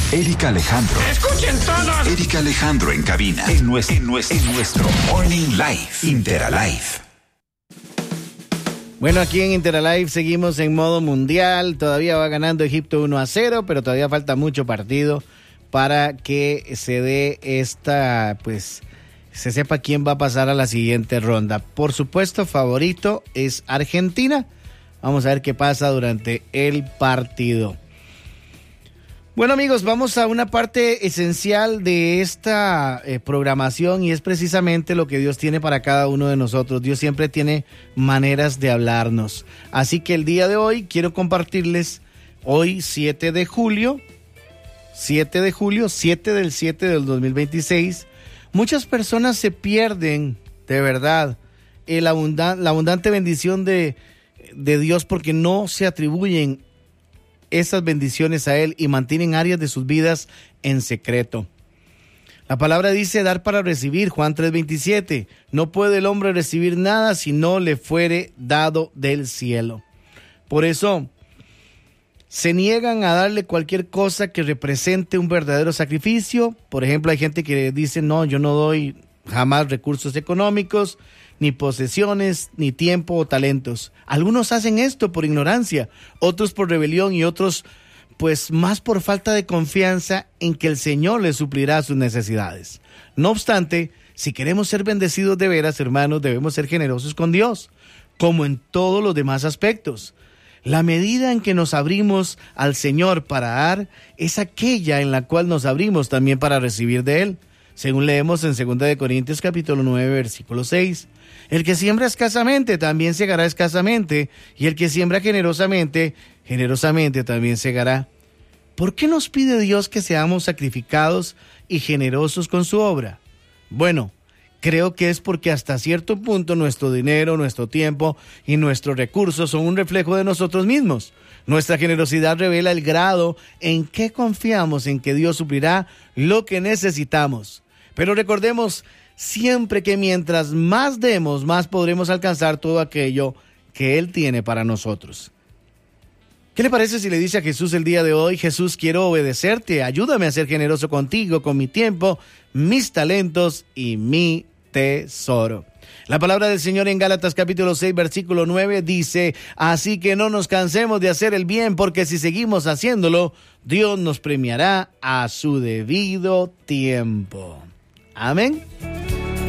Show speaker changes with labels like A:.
A: Erika Alejandro.
B: ¡Escuchen todos!
A: Erika Alejandro en cabina. En nuestro Morning Live. Interalive.
C: Bueno, aquí en Interalive seguimos en modo mundial. Todavía va ganando Egipto 1-0, pero todavía falta mucho partido para que se dé se sepa quién va a pasar a la siguiente ronda. Por supuesto, favorito es Argentina. Vamos a ver qué pasa durante el partido. Bueno, amigos, vamos a una parte esencial de esta programación, y es precisamente lo que Dios tiene para cada uno de nosotros. Dios siempre tiene maneras de hablarnos. Así que el día de hoy quiero compartirles, hoy 7 de julio, 7 del 7 del 2026, muchas personas se pierden, de verdad, la abundante bendición de Dios, porque no se atribuyen esas bendiciones a Él y mantienen áreas de sus vidas en secreto. La palabra dice dar para recibir, Juan 3:27. No puede el hombre recibir nada si no le fuere dado del cielo. Por eso se niegan a darle cualquier cosa que represente un verdadero sacrificio. Por ejemplo, hay gente que dice, no, yo no doy jamás recursos económicos, ni posesiones, ni tiempo o talentos. Algunos hacen esto por ignorancia, otros por rebelión y otros pues más por falta de confianza en que el Señor les suplirá sus necesidades. No obstante, si queremos ser bendecidos de veras, hermanos, debemos ser generosos con Dios, como en todos los demás aspectos. La medida en que nos abrimos al Señor para dar es aquella en la cual nos abrimos también para recibir de Él. Según leemos en 2 Corintios capítulo 9, versículo 6. El que siembra escasamente también segará escasamente, y el que siembra generosamente, generosamente también segará. ¿Por qué nos pide Dios que seamos sacrificados y generosos con su obra? Bueno, creo que es porque hasta cierto punto nuestro dinero, nuestro tiempo y nuestros recursos son un reflejo de nosotros mismos. Nuestra generosidad revela el grado en que confiamos en que Dios suplirá lo que necesitamos. Pero recordemos siempre que mientras más demos, más podremos alcanzar todo aquello que Él tiene para nosotros. ¿Qué le parece si le dice a Jesús el día de hoy: Jesús, quiero obedecerte, ayúdame a ser generoso contigo, con mi tiempo, mis talentos y mi tesoro? La palabra del Señor en Gálatas capítulo 6, versículo 9 dice: así que no nos cansemos de hacer el bien, porque si seguimos haciéndolo, Dios nos premiará a su debido tiempo. Amén.